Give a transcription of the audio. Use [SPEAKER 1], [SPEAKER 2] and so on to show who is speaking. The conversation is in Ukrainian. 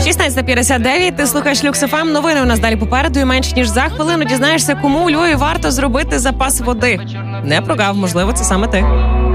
[SPEAKER 1] 16:59, ти слухаєш Люкс ФМ. Новини у нас далі попереду, і менш ніж за хвилину дізнаєшся, кому у Львові варто зробити запас води. Не прогав, можливо, це саме ти.